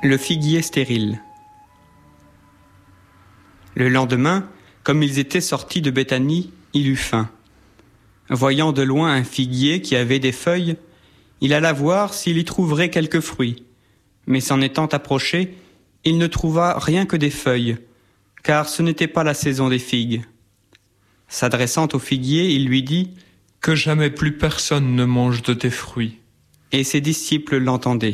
Le figuier stérile. Le lendemain, comme ils étaient sortis de Béthanie, il eut faim. Voyant de loin un figuier qui avait des feuilles, il alla voir s'il y trouverait quelques fruits. Mais s'en étant approché, il ne trouva rien que des feuilles, car ce n'était pas la saison des figues. S'adressant au figuier, il lui dit : « Que jamais plus personne ne mange de tes fruits. » Et ses disciples l'entendaient.